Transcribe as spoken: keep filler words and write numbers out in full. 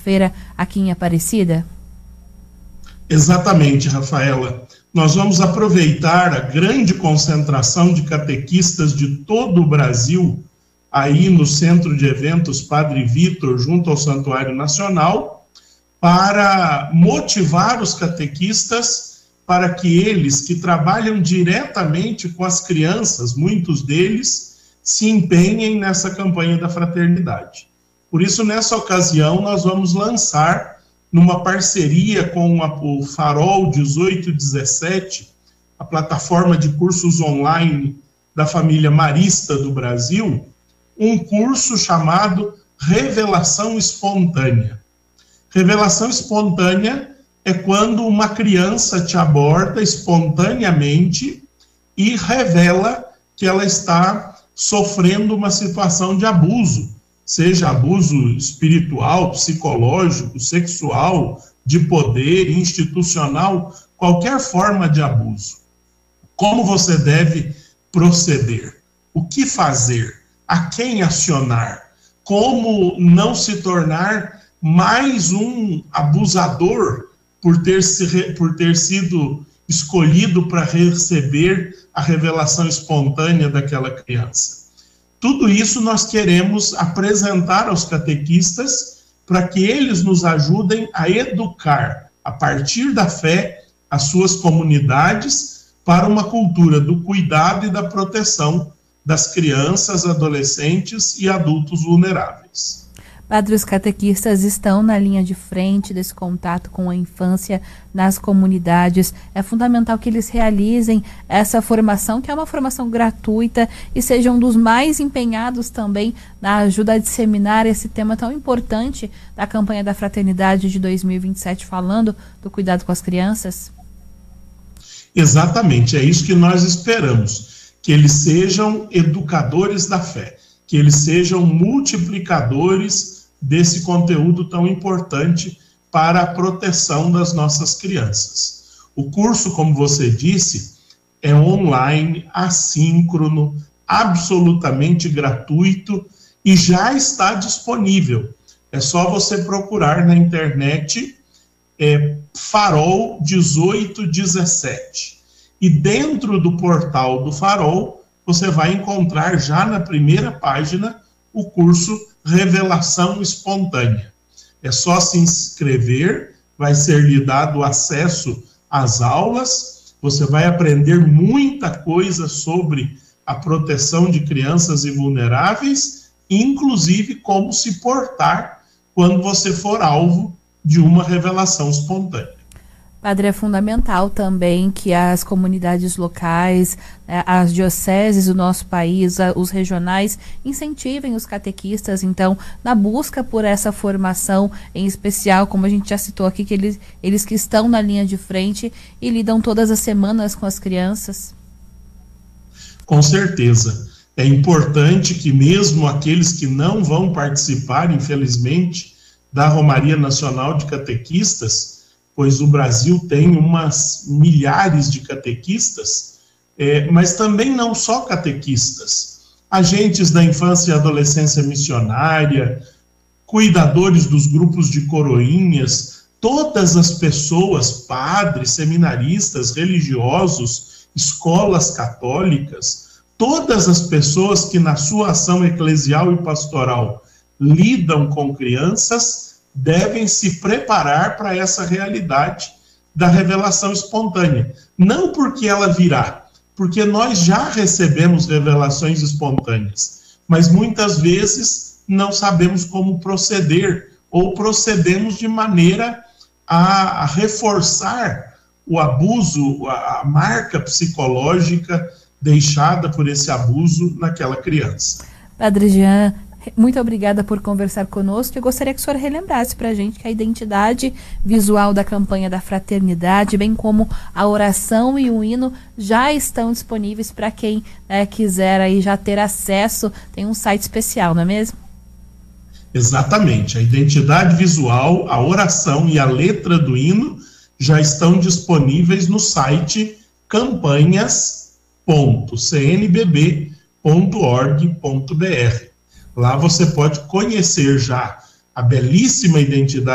quinta-feira aqui em Aparecida? Exatamente, Rafaela. Nós vamos aproveitar a grande concentração de catequistas de todo o Brasil aí no Centro de Eventos Padre Vitor, junto ao Santuário Nacional, para motivar os catequistas para que eles, que trabalham diretamente com as crianças, muitos deles, se empenhem nessa campanha da fraternidade. Por isso, nessa ocasião, nós vamos lançar, numa parceria com a, o Farol dezoito dezessete, a plataforma de cursos online da família Marista do Brasil, um curso chamado Revelação Espontânea. Revelação espontânea é quando uma criança te aborda espontaneamente e revela que ela está sofrendo uma situação de abuso, seja abuso espiritual, psicológico, sexual, de poder, institucional, qualquer forma de abuso. Como você deve proceder? O que fazer? A quem acionar? Como não se tornar mais um abusador por ter, se, por ter sido escolhido para receber a revelação espontânea daquela criança? Tudo isso nós queremos apresentar aos catequistas para que eles nos ajudem a educar, a partir da fé, as suas comunidades para uma cultura do cuidado e da proteção das crianças, adolescentes e adultos vulneráveis. Padre, os catequistas estão na linha de frente desse contato com a infância nas comunidades. É fundamental que eles realizem essa formação, que é uma formação gratuita, e sejam dos mais empenhados também na ajuda a disseminar esse tema tão importante da campanha da Fraternidade de dois mil e vinte e sete, falando do cuidado com as crianças. Exatamente, é isso que nós esperamos, que eles sejam educadores da fé, que eles sejam multiplicadores desse conteúdo tão importante para a proteção das nossas crianças. O curso, como você disse, é online, assíncrono, absolutamente gratuito e já está disponível. É só você procurar na internet é, Farol dezoito dezessete. E dentro do portal do Farol, você vai encontrar já na primeira página o curso Revelação Espontânea. É só se inscrever, vai ser lhe dado acesso às aulas, você vai aprender muita coisa sobre a proteção de crianças e vulneráveis, inclusive como se portar quando você for alvo de uma revelação espontânea. Padre, é fundamental também que as comunidades locais, as dioceses do nosso país, os regionais, incentivem os catequistas, então, na busca por essa formação, em especial, como a gente já citou aqui, que eles, eles que estão na linha de frente e lidam todas as semanas com as crianças. Com certeza. É importante que mesmo aqueles que não vão participar, infelizmente, da Romaria Nacional de Catequistas, pois o Brasil tem umas milhares de catequistas, é, mas também não só catequistas, agentes da infância e adolescência missionária, cuidadores dos grupos de coroinhas, todas as pessoas, padres, seminaristas, religiosos, escolas católicas, todas as pessoas que na sua ação eclesial e pastoral lidam com crianças, devem se preparar para essa realidade da revelação espontânea. Não porque ela virá, porque nós já recebemos revelações espontâneas, mas muitas vezes não sabemos como proceder, ou procedemos de maneira a, a reforçar o abuso, a, a marca psicológica deixada por esse abuso naquela criança. Padre Jean, muito obrigada por conversar conosco. Eu gostaria que o senhor relembrasse para a gente que a identidade visual da campanha da Fraternidade, bem como a oração e o hino, já estão disponíveis para quem, né, quiser aí já ter acesso. Tem um site especial, não é mesmo? Exatamente. A identidade visual, a oração e a letra do hino já estão disponíveis no site campanhas ponto c n b b ponto org ponto b r. Lá você pode conhecer já a belíssima identidade